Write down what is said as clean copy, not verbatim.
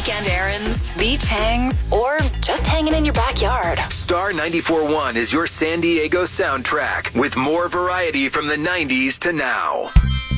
weekend errands, beach hangs, or just hanging in your backyard. Star 94.1 is your San Diego soundtrack with more variety from the 90s to now.